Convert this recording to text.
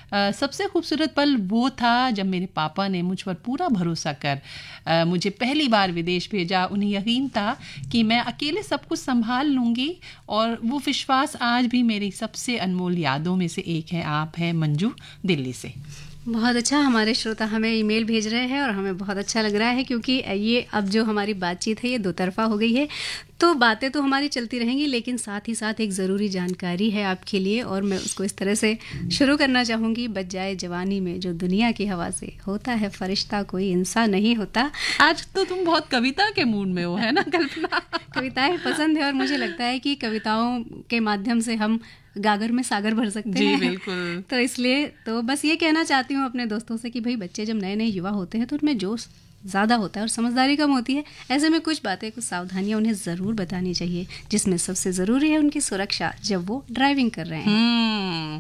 सबसे खूबसूरत पल वो था जब मेरे पापा ने मुझ पर पूरा भरोसा कर मुझे पहली बार विदेश भेजा। उन्हें यकीन था कि मैं अकेले सब कुछ संभाल लूँगी, और वो विश्वास आज भी मेरी सबसे अनमोल यादों में से एक है। आप हैं मंजू, दिल्ली से। बहुत अच्छा, हमारे श्रोता हमें ईमेल भेज रहे हैं और हमें बहुत अच्छा लग रहा है, क्योंकि ये अब जो हमारी बातचीत है ये दो तरफा हो गई है। तो बातें तो हमारी चलती रहेंगी, लेकिन साथ ही साथ एक ज़रूरी जानकारी है आपके लिए, और मैं उसको इस तरह से शुरू करना चाहूँगी। बच जाए जवानी में जो दुनिया की हवा से, होता है फरिश्ता कोई इंसान नहीं होता। आज तो तुम बहुत कविता के मूड में हो, है ना कल्पना? कविताएं पसंद है, और मुझे लगता है कि कविताओं के माध्यम से हम गागर में सागर भर सकते जी, हैं। बिल्कुल। तो इसलिए तो बस ये कहना चाहती हूँ अपने दोस्तों से कि भाई, बच्चे जब नए नए युवा होते हैं तो उनमें जोश ज़्यादा होता है और समझदारी कम होती है। ऐसे में कुछ बातें, कुछ सावधानियां उन्हें ज़रूर बतानी चाहिए, जिसमें सबसे ज़रूरी है उनकी सुरक्षा जब वो ड्राइविंग कर रहे हैं।